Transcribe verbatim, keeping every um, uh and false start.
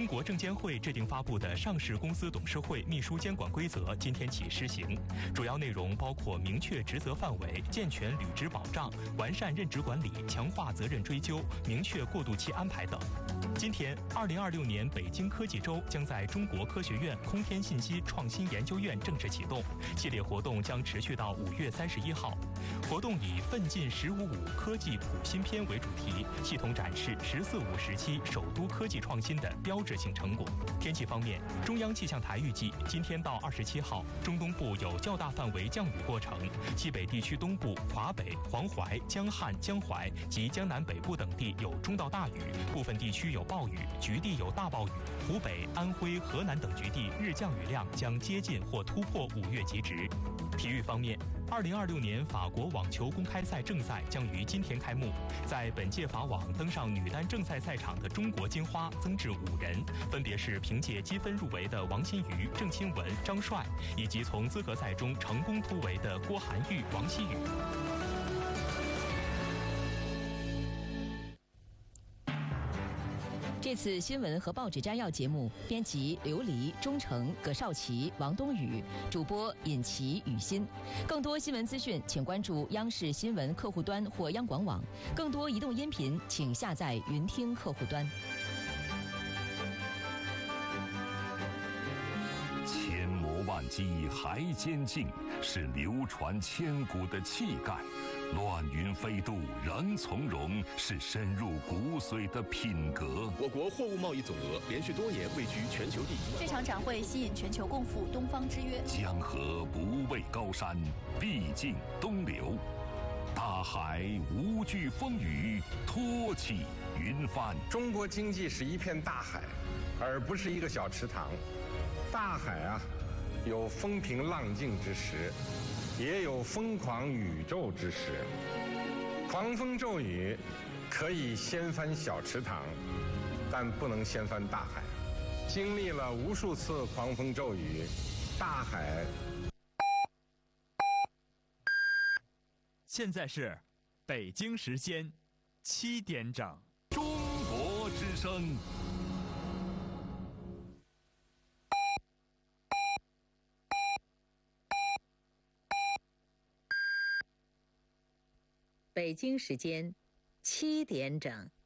中国证监会制定发布的上市公司董事会秘书监管规则今天起施行，主要内容包括明确职责范围、健全履职保障、完善任职管理、强化责任追究、明确过渡期安排等。今天，二零二六年北京科技周将在中国科学院空天信息创新研究院正式启动，系列活动将持续到五月三十一号。活动以“奋进十五五”科技普新篇为主题，系统展示“十四五”时期首都科技创新的标志性成果。天气方面，中央气象台预计，今天到二十七号，中东部有较大范围降雨过程，西北地区东部、华北、黄淮、江汉、江淮及江南北部等地有中到大雨，部分地区有暴雨，局地有大暴雨。湖北、安徽、河南等局地日降雨量将接近或突破五月极值。体育方面，二零二六年法国网球公开赛正赛将于今天开幕。在本届法网登上女单正赛赛场的中国金花增至五人，分别是凭借积分入围的王欣瑜、郑钦文、张帅，以及从资格赛中成功突围的郭涵玉、王希雨。 这次新闻和报纸摘要节目，编辑刘黎、钟诚、葛少奇、王冬雨，主播尹奇、雨欣。更多新闻资讯，请关注央视新闻客户端或央广网。更多移动音频，请下载云听客户端。 千磨万击还坚劲，是流传千古的气概。乱云飞渡仍从容，是深入骨髓的品格。 我国货物贸易总额连续多年位居全球第一。 这场展会吸引全球共赴东方之约。 江河不畏高山，必尽东流。大海无惧风雨，托起云帆。 中国经济是一片大海，而不是一个小池塘。大海啊，有风平浪静之时，也有疯狂宇宙之时。狂风骤雨可以掀翻小池塘，但不能掀翻大海。经历了无数次狂风骤雨，大海。 现在是北京时间七点整。 中国之声。 北京时间七点整。